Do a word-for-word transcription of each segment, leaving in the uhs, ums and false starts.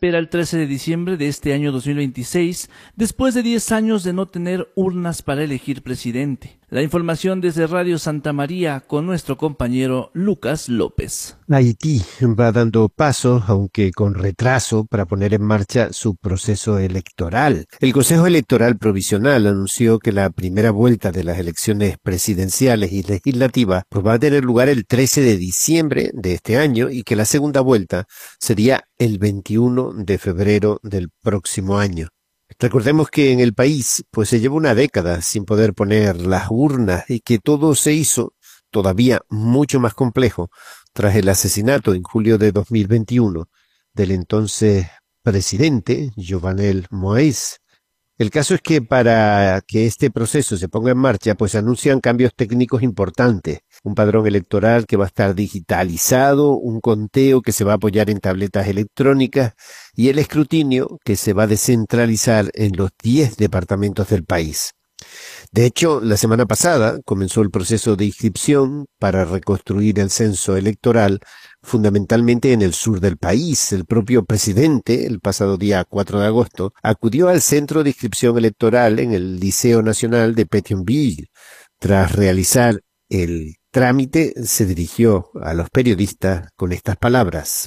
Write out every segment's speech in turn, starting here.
espera el trece de diciembre de este año dos mil veintiséis, después de diez años de no tener urnas para elegir presidente. La información desde Radio Santa María con nuestro compañero Lucas López. Haití va dando pasos, aunque con retraso, para poner en marcha su proceso electoral. El Consejo Electoral Provisional anunció que la primera vuelta de las elecciones presidenciales y legislativas pues, va a tener lugar el trece de diciembre de este año y que la segunda vuelta sería el veintiuno de febrero del próximo año. Recordemos que en el país pues se lleva una década sin poder poner las urnas y que todo se hizo todavía mucho más complejo tras el asesinato en julio de dos mil veintiuno del entonces presidente Jovenel Moïse. El caso es que para que este proceso se ponga en marcha, pues anuncian cambios técnicos importantes. Un padrón electoral que va a estar digitalizado, un conteo que se va a apoyar en tabletas electrónicas y el escrutinio que se va a descentralizar en los diez departamentos del país. De hecho, la semana pasada comenzó el proceso de inscripción para reconstruir el censo electoral, fundamentalmente en el sur del país. El propio presidente, el pasado día cuatro de agosto, acudió al centro de inscripción electoral en el Liceo Nacional de Pétionville. Tras realizar el trámite, se dirigió a los periodistas con estas palabras.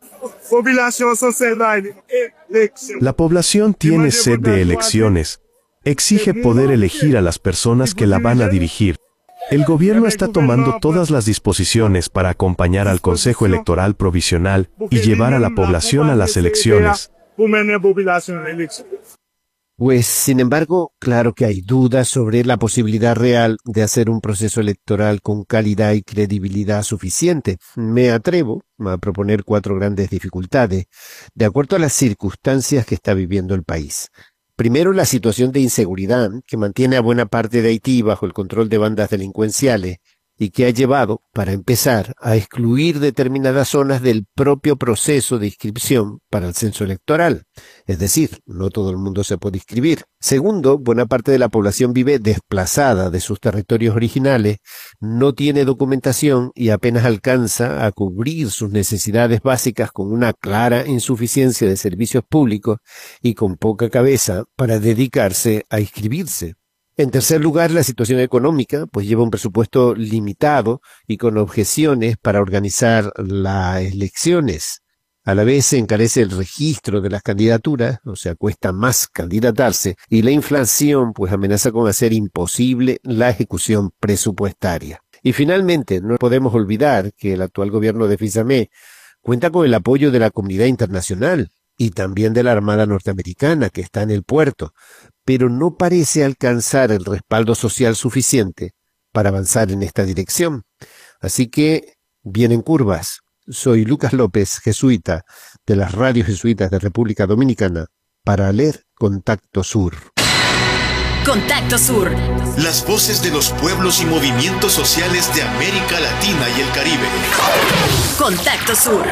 La población tiene sed de elecciones. Exige poder elegir a las personas que la van a dirigir. El gobierno está tomando todas las disposiciones para acompañar al Consejo Electoral Provisional y llevar a la población a las elecciones. Pues, sin embargo, claro que hay dudas sobre la posibilidad real de hacer un proceso electoral con calidad y credibilidad suficiente. Me atrevo a proponer cuatro grandes dificultades, de acuerdo a las circunstancias que está viviendo el país. Primero, la situación de inseguridad que mantiene a buena parte de Haití bajo el control de bandas delincuenciales y que ha llevado, para empezar, a excluir determinadas zonas del propio proceso de inscripción para el censo electoral. Es decir, no todo el mundo se puede inscribir. Segundo, buena parte de la población vive desplazada de sus territorios originales, no tiene documentación y apenas alcanza a cubrir sus necesidades básicas con una clara insuficiencia de servicios públicos y con poca cabeza para dedicarse a inscribirse. En tercer lugar, la situación económica, pues lleva un presupuesto limitado y con objeciones para organizar las elecciones. A la vez se encarece el registro de las candidaturas, o sea, cuesta más candidatarse, y la inflación pues amenaza con hacer imposible la ejecución presupuestaria. Y finalmente, no podemos olvidar que el actual gobierno de Fisamé cuenta con el apoyo de la comunidad internacional y también de la Armada norteamericana que está en el puerto, pero no parece alcanzar el respaldo social suficiente para avanzar en esta dirección. Así que vienen curvas. Soy Lucas López, jesuita, de las radios jesuitas de República Dominicana, para leer Contacto Sur. Contacto Sur. Las voces de los pueblos y movimientos sociales de América Latina y el Caribe. Contacto Sur.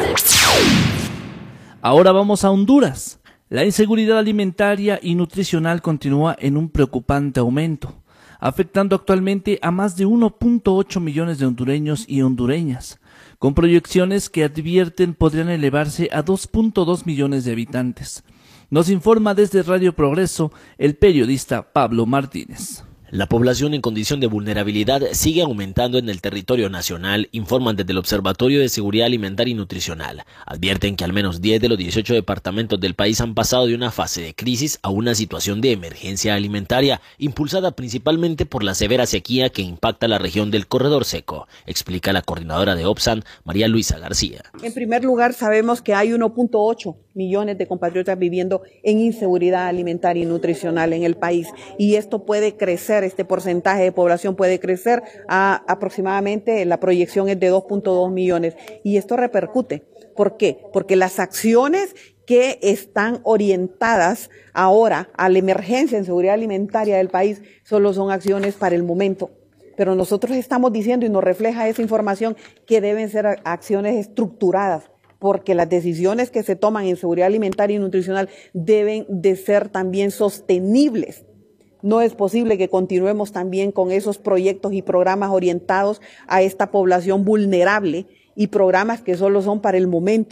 Ahora vamos a Honduras. La inseguridad alimentaria y nutricional continúa en un preocupante aumento, afectando actualmente a más de uno punto ocho millones de hondureños y hondureñas, con proyecciones que advierten podrían elevarse a dos punto dos millones de habitantes. Nos informa desde Radio Progreso el periodista Pablo Martínez. La población en condición de vulnerabilidad sigue aumentando en el territorio nacional, informan desde el Observatorio de Seguridad Alimentaria y Nutricional. Advierten que al menos diez de los dieciocho departamentos del país han pasado de una fase de crisis a una situación de emergencia alimentaria, impulsada principalmente por la severa sequía que impacta la región del Corredor Seco, explica la coordinadora de OPSAN, María Luisa García. En primer lugar, sabemos que hay uno punto ocho millones de compatriotas viviendo en inseguridad alimentaria y nutricional en el país, y esto puede crecer. Este porcentaje de población puede crecer a aproximadamente, la proyección es de dos punto dos millones, y esto repercute. ¿Por qué? Porque las acciones que están orientadas ahora a la emergencia en seguridad alimentaria del país solo son acciones para el momento. Pero nosotros estamos diciendo, y nos refleja esa información, que deben ser acciones estructuradas, porque las decisiones que se toman en seguridad alimentaria y nutricional deben de ser también sostenibles. No es posible que continuemos también con esos proyectos y programas orientados a esta población vulnerable y programas que solo son para el momento.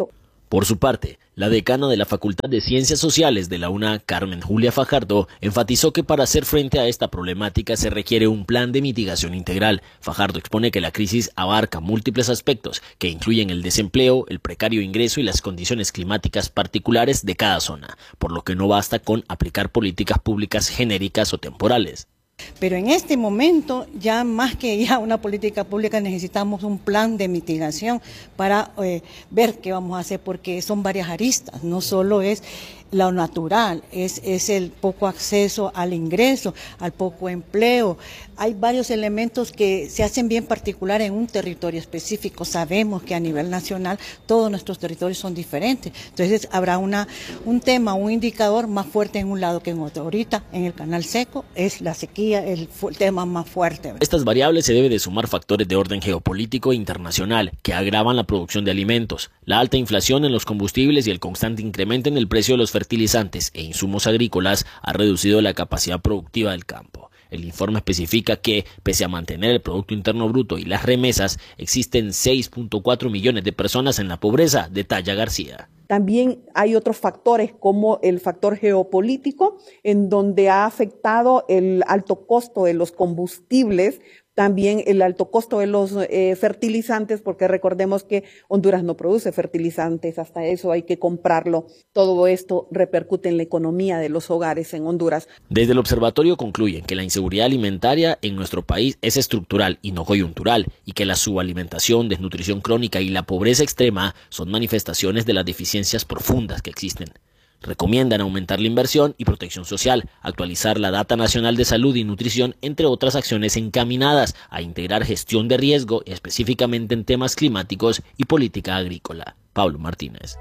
Por su parte, la decana de la Facultad de Ciencias Sociales de la UNA, Carmen Julia Fajardo, enfatizó que para hacer frente a esta problemática se requiere un plan de mitigación integral. Fajardo expone que la crisis abarca múltiples aspectos que incluyen el desempleo, el precario ingreso y las condiciones climáticas particulares de cada zona, por lo que no basta con aplicar políticas públicas genéricas o temporales. Pero en este momento, ya más que ya una política pública, necesitamos un plan de mitigación para eh, ver qué vamos a hacer, porque son varias aristas, no solo es lo natural, es, es el poco acceso al ingreso, al poco empleo. Hay varios elementos que se hacen bien particular en un territorio específico. Sabemos que a nivel nacional todos nuestros territorios son diferentes. Entonces habrá una, un tema, un indicador más fuerte en un lado que en otro. Ahorita en el canal seco es la sequía el, el tema más fuerte. Estas variables se debe de sumar factores de orden geopolítico e internacional que agravan la producción de alimentos, la alta inflación en los combustibles y el constante incremento en el precio de los fertilizantes e insumos agrícolas ha reducido la capacidad productiva del campo. El informe especifica que, pese a mantener el Producto Interno Bruto y las remesas, existen seis punto cuatro millones de personas en la pobreza, detalla García. También hay otros factores como el factor geopolítico, en donde ha afectado el alto costo de los combustibles, también el alto costo de los eh, fertilizantes, porque recordemos que Honduras no produce fertilizantes, hasta eso hay que comprarlo. Todo esto repercute en la economía de los hogares en Honduras. Desde el observatorio concluyen que la inseguridad alimentaria en nuestro país es estructural y no coyuntural, y que la subalimentación, desnutrición crónica y la pobreza extrema son manifestaciones de las deficiencias profundas que existen. Recomiendan aumentar la inversión y protección social, actualizar la Data Nacional de Salud y Nutrición, entre otras acciones encaminadas a integrar gestión de riesgo, específicamente en temas climáticos y política agrícola. Pablo Martínez.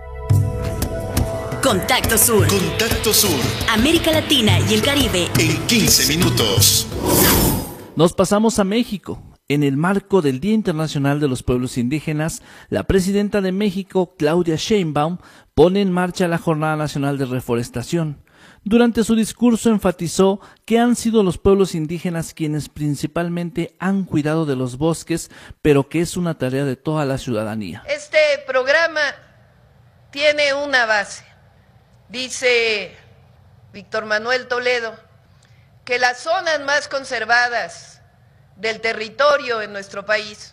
Contacto Sur. Contacto Sur. América Latina y el Caribe. En quince minutos. Nos pasamos a México. En el marco del Día Internacional de los Pueblos Indígenas, la presidenta de México, Claudia Sheinbaum, pone en marcha la Jornada Nacional de Reforestación. Durante su discurso enfatizó que han sido los pueblos indígenas quienes principalmente han cuidado de los bosques, pero que es una tarea de toda la ciudadanía. Este programa tiene una base. Dice Víctor Manuel Toledo que las zonas más conservadas del territorio en nuestro país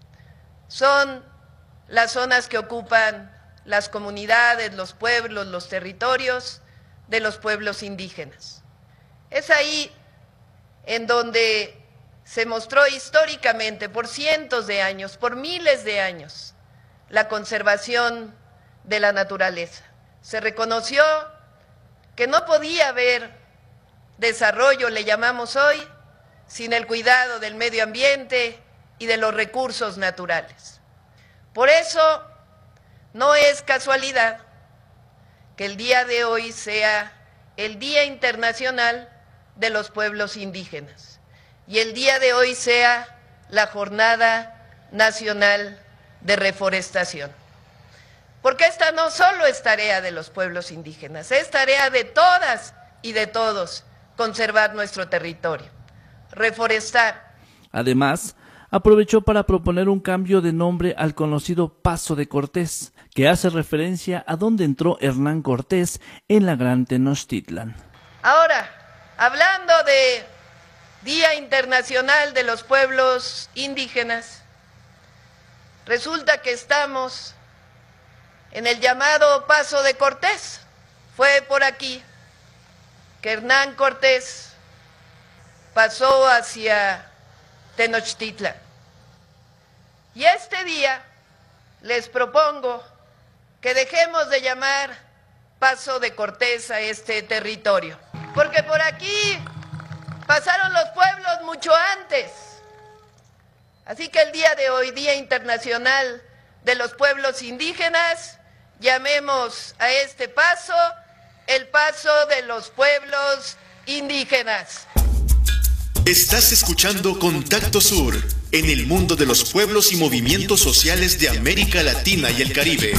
son las zonas que ocupan las comunidades, los pueblos, los territorios de los pueblos indígenas. Es ahí en donde se mostró históricamente por cientos de años, por miles de años, la conservación de la naturaleza. Se reconoció que no podía haber desarrollo, le llamamos hoy, sin el cuidado del medio ambiente y de los recursos naturales. Por eso, no es casualidad que el día de hoy sea el Día Internacional de los Pueblos Indígenas y el día de hoy sea la Jornada Nacional de Reforestación. Porque esta no solo es tarea de los pueblos indígenas, es tarea de todas y de todos conservar nuestro territorio. Reforestar. Además, aprovechó para proponer un cambio de nombre al conocido Paso de Cortés, que hace referencia a donde entró Hernán Cortés en la Gran Tenochtitlan. Ahora, hablando de Día Internacional de los Pueblos Indígenas, resulta que estamos en el llamado Paso de Cortés. Fue por aquí que Hernán Cortés pasó hacia Tenochtitlan. Y este día les propongo que dejemos de llamar Paso de Cortés a este territorio, porque por aquí pasaron los pueblos mucho antes. Así que el día de hoy, Día Internacional de los Pueblos Indígenas, llamemos a este paso el Paso de los Pueblos Indígenas. Estás escuchando Contacto Sur, en el mundo de los pueblos y movimientos sociales de América Latina y el Caribe.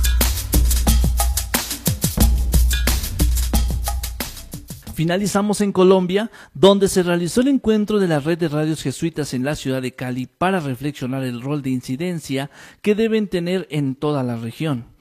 Finalizamos en Colombia, donde se realizó el encuentro de la red de radios jesuitas en la ciudad de Cali para reflexionar el rol de incidencia que deben tener en toda la región.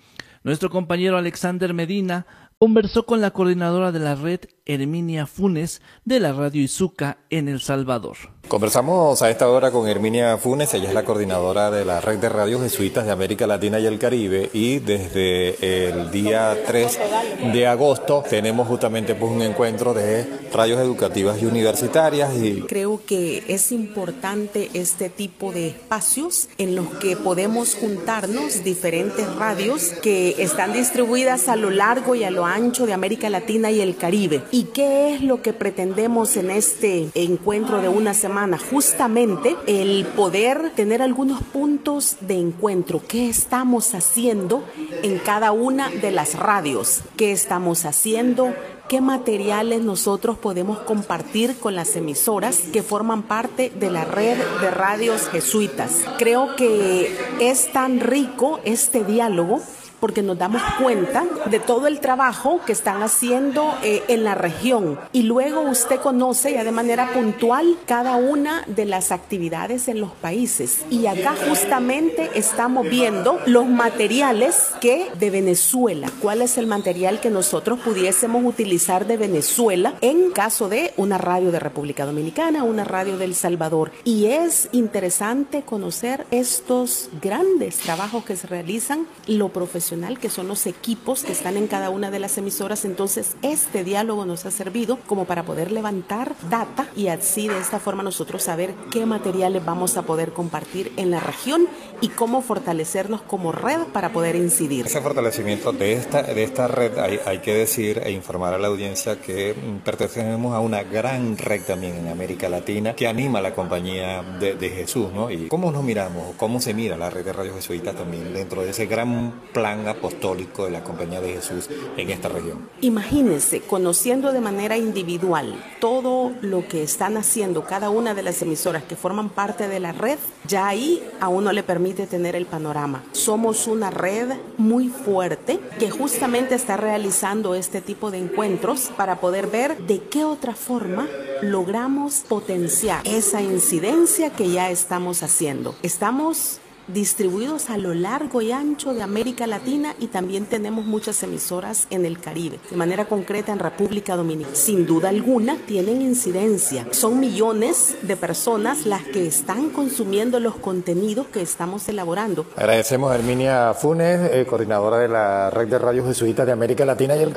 Nuestro compañero Alexander Medina conversó con la coordinadora de la red, Herminia Funes, de la Radio Izuca en El Salvador. Conversamos a esta hora con Herminia Funes, ella es la coordinadora de la red de radios jesuitas de América Latina y el Caribe, y desde el día tres de agosto tenemos justamente pues un encuentro de radios educativas y universitarias. Y creo que es importante este tipo de espacios en los que podemos juntarnos diferentes radios que están distribuidas a lo largo y a lo ancho de América Latina y el Caribe. ¿Y qué es lo que pretendemos en este encuentro de una semana? Justamente el poder tener algunos puntos de encuentro. ¿Qué estamos haciendo en cada una de las radios? ¿Qué estamos haciendo? ¿Qué materiales nosotros podemos compartir con las emisoras que forman parte de la red de radios jesuitas? Creo que es tan rico este diálogo porque nos damos cuenta de todo el trabajo que están haciendo eh, en la región, y luego usted conoce ya de manera puntual cada una de las actividades en los países, y acá justamente estamos viendo los materiales que de Venezuela, cuál es el material que nosotros pudiésemos utilizar de Venezuela en caso de una radio de República Dominicana, una radio de El Salvador, y es interesante conocer estos grandes trabajos que se realizan, lo profesional que son los equipos que están en cada una de las emisoras. Entonces este diálogo nos ha servido como para poder levantar data y así de esta forma nosotros saber qué materiales vamos a poder compartir en la región y cómo fortalecernos como red para poder incidir. Ese fortalecimiento de esta, de esta red hay, hay que decir e informar a la audiencia que pertenecemos a una gran red también en América Latina que anima a la compañía de, de Jesús, ¿no? Y cómo nos miramos, cómo se mira la red de radios jesuitas también dentro de ese gran plan apostólico de la Compañía de Jesús en esta región. Imagínense, conociendo de manera individual todo lo que están haciendo cada una de las emisoras que forman parte de la red, ya ahí a uno le permite tener el panorama. Somos una red muy fuerte que justamente está realizando este tipo de encuentros para poder ver de qué otra forma logramos potenciar esa incidencia que ya estamos haciendo. Estamos distribuidos a lo largo y ancho de América Latina y también tenemos muchas emisoras en el Caribe, de manera concreta en República Dominicana. Sin duda alguna tienen incidencia. Son millones de personas las que están consumiendo los contenidos que estamos elaborando. Agradecemos a Herminia Funes, eh, coordinadora de la red de radios jesuitas de América Latina y el...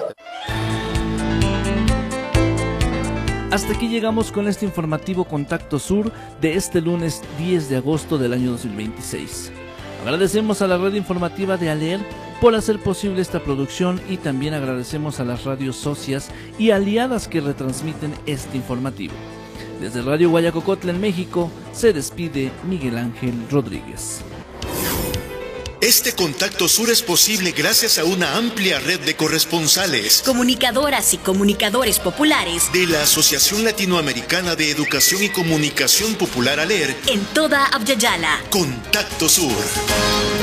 Hasta aquí llegamos con este informativo Contacto Sur de este lunes diez de agosto del año dos mil veintiséis. Agradecemos a la red informativa de ALER por hacer posible esta producción y también agradecemos a las radios socias y aliadas que retransmiten este informativo. Desde Radio Guayacocotla en México se despide Miguel Ángel Rodríguez. Este Contacto Sur es posible gracias a una amplia red de corresponsales, comunicadoras y comunicadores populares de la Asociación Latinoamericana de Educación y Comunicación Popular ALER en toda Abya Yala. Contacto Sur.